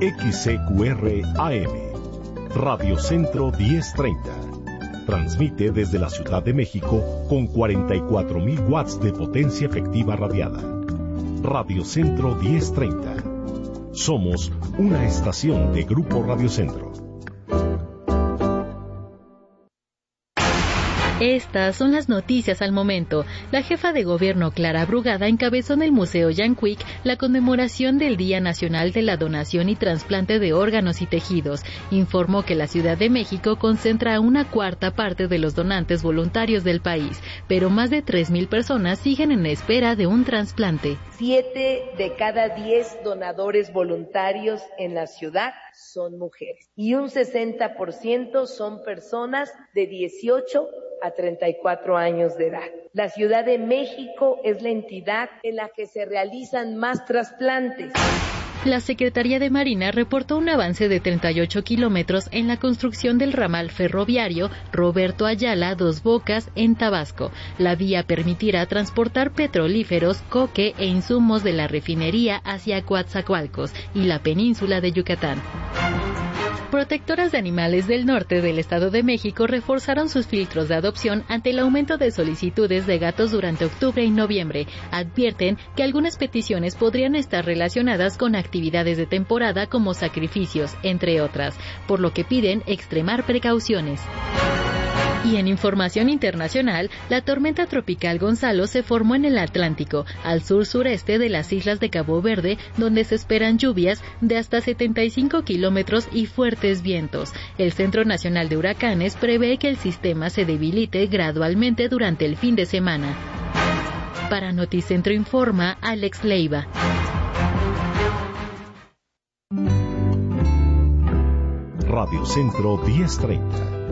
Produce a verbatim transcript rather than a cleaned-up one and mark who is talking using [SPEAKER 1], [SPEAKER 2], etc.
[SPEAKER 1] X C Q R A M, Radio Centro diez treinta. Transmite desde la Ciudad de México con cuarenta y cuatro mil watts de potencia efectiva radiada. Radio Centro diez treinta. Somos una estación de Grupo Radio Centro.
[SPEAKER 2] Estas son las noticias al momento. La jefa de gobierno Clara Brugada encabezó en el Museo Yanquic la conmemoración del Día Nacional de la Donación y Trasplante de Órganos y Tejidos. Informó que la Ciudad de México concentra una cuarta parte de los donantes voluntarios del país, pero más de tres mil personas siguen en espera de un trasplante.
[SPEAKER 3] Siete de cada diez donadores voluntarios en la ciudad son mujeres y un sesenta por ciento son personas de dieciocho a treinta y cuatro años de edad. La Ciudad de México es la entidad en la que se realizan más trasplantes.
[SPEAKER 2] La Secretaría de Marina reportó un avance de treinta y ocho kilómetros en la construcción del ramal ferroviario Roberto Ayala Dos Bocas en Tabasco. La vía permitirá transportar petrolíferos, coque e insumos de la refinería hacia Coatzacoalcos y la península de Yucatán. Protectoras de animales del norte del Estado de México reforzaron sus filtros de adopción ante el aumento de solicitudes de gatos durante octubre y noviembre. Advierten que algunas peticiones podrían estar relacionadas con actividades de temporada como sacrificios, entre otras, por lo que piden extremar precauciones. Y en información internacional, la tormenta tropical Gonzalo se formó en el Atlántico, al sur-sureste de las islas de Cabo Verde, donde se esperan lluvias de hasta setenta y cinco kilómetros y fuertes vientos. El Centro Nacional de Huracanes prevé que el sistema se debilite gradualmente durante el fin de semana. Para Noticentro informa Alex Leiva.
[SPEAKER 1] Radio Centro diez treinta.